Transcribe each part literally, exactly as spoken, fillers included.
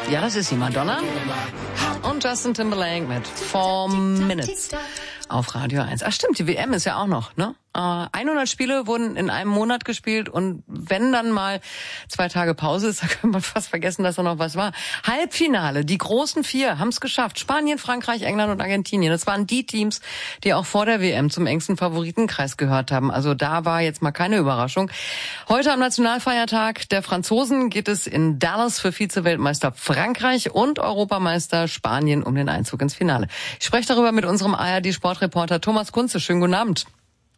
Ja, das ist sie, Madonna. Und Justin Timberlake mit Four Minutes auf Radio eins. Ach stimmt, die W M ist ja auch noch, ne? hundert Spiele wurden in einem Monat gespielt und wenn dann mal zwei Tage Pause ist, da kann man fast vergessen, dass da noch was war. Halbfinale, die großen vier haben es geschafft. Spanien, Frankreich, England und Argentinien. Das waren die Teams, die auch vor der W M zum engsten Favoritenkreis gehört haben. Also da war jetzt mal keine Überraschung. Heute am Nationalfeiertag der Franzosen geht es in Dallas für Vize-Weltmeister Frankreich und Europameister Spanien um den Einzug ins Finale. Ich spreche darüber mit unserem A R D-Sportreporter Thomas Kunze. Schönen guten Abend.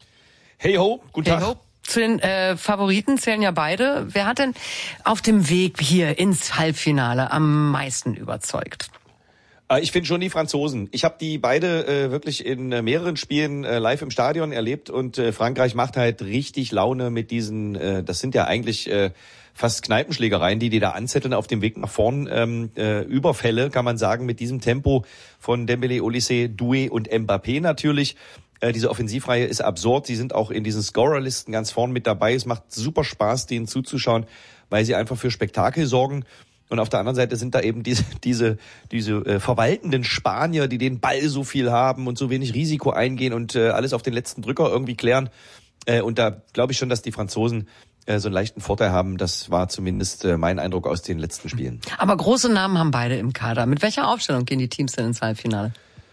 Hey ho, guten hey Tag. Ho. Zu den äh, Favoriten zählen ja beide. Wer hat denn auf dem Weg hier ins Halbfinale am meisten überzeugt? Äh, ich finde schon die Franzosen. Ich habe die beide äh, wirklich in äh, mehreren Spielen äh, live im Stadion erlebt und äh, Frankreich macht halt richtig Laune mit diesen, äh, das sind ja eigentlich äh, fast Kneipenschlägereien, die die da anzetteln auf dem Weg nach vorn. Ähm, äh, Überfälle, kann man sagen, mit diesem Tempo von Dembélé, Olysée, Doué und Mbappé natürlich. Äh, diese Offensivreihe ist absurd. Sie sind auch in diesen Scorerlisten ganz vorn mit dabei. Es macht super Spaß, denen zuzuschauen, weil sie einfach für Spektakel sorgen. Und auf der anderen Seite sind da eben diese diese diese äh, verwaltenden Spanier, die den Ball so viel haben und so wenig Risiko eingehen und äh, alles auf den letzten Drücker irgendwie klären. Äh, und da glaube ich schon, dass die Franzosen äh, so einen leichten Vorteil haben. Das war zumindest äh, mein Eindruck aus den letzten Spielen. Aber große Namen haben beide im Kader. Mit welcher Aufstellung gehen die Teams denn ins Halbfinale?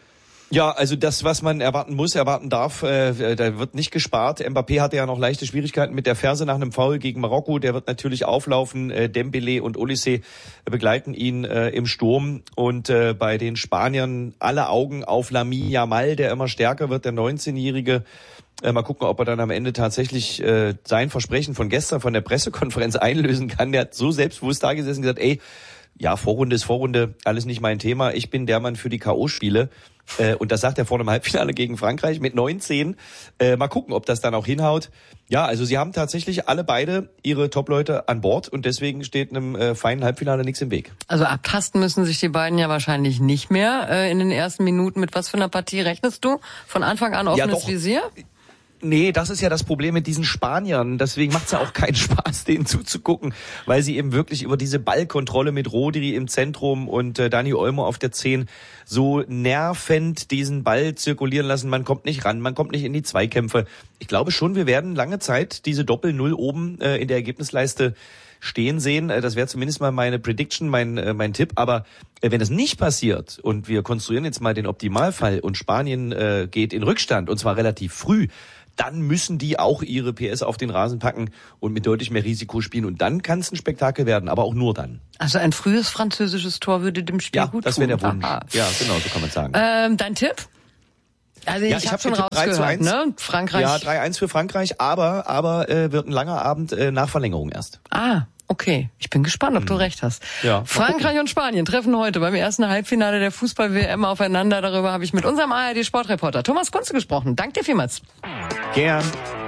Ja, also das, was man erwarten muss, erwarten darf, äh, da wird nicht gespart. Mbappé hatte ja noch leichte Schwierigkeiten mit der Ferse nach einem Foul gegen Marokko. Der wird natürlich auflaufen. Äh, Dembélé und Olysée begleiten ihn äh, im Sturm. Und äh, bei den Spaniern alle Augen auf Lamine Yamal, der immer stärker wird, der neunzehnjährige. Äh, mal gucken, ob er dann am Ende tatsächlich äh, sein Versprechen von gestern, von der Pressekonferenz einlösen kann. Der hat so selbstbewusst da gesessen und gesagt, ey, ja, Vorrunde ist Vorrunde, alles nicht mein Thema. Ich bin der Mann für die K O-Spiele. Äh, und das sagt er vor einem Halbfinale gegen Frankreich mit neunzehn. Äh, mal gucken, ob das dann auch hinhaut. Ja, also sie haben tatsächlich alle beide ihre Top-Leute an Bord und deswegen steht einem äh, feinen Halbfinale nichts im Weg. Also abtasten müssen sich die beiden ja wahrscheinlich nicht mehr äh, in den ersten Minuten. Mit was für einer Partie rechnest du? Von Anfang an offenes ja, Visier? Nee, das ist ja das Problem mit diesen Spaniern. Deswegen macht's ja auch keinen Spaß, denen zuzugucken, weil sie eben wirklich über diese Ballkontrolle mit Rodri im Zentrum und äh, Dani Olmo auf der zehn so nervend diesen Ball zirkulieren lassen. Man kommt nicht ran, man kommt nicht in die Zweikämpfe. Ich glaube schon, wir werden lange Zeit diese Doppel-Null oben äh, in der Ergebnisleiste stehen sehen. Das wäre zumindest mal meine Prediction, mein äh, mein Tipp. Aber äh, wenn das nicht passiert und wir konstruieren jetzt mal den Optimalfall und Spanien äh, geht in Rückstand und zwar relativ früh, dann müssen die auch ihre P S auf den Rasen packen und mit deutlich mehr Risiko spielen. Und dann kann es ein Spektakel werden, aber auch nur dann. Also ein frühes französisches Tor würde dem Spiel ja, gut tun. Ja, das wäre der Wunsch. Aha. Ja, genau, so kann man sagen. Ähm, dein Tipp? Also ja, ich, ich habe hab schon rausgehört, ne? Frankreich. Ja, drei eins für Frankreich, aber aber äh, wird ein langer Abend äh, nach Verlängerung erst. Ah, okay. Ich bin gespannt, ob hm. du recht hast. Ja, Frankreich und Spanien treffen heute beim ersten Halbfinale der Fußball-W M aufeinander. Darüber habe ich mit unserem A R D-Sportreporter Thomas Kunze gesprochen. Danke dir vielmals. Gern.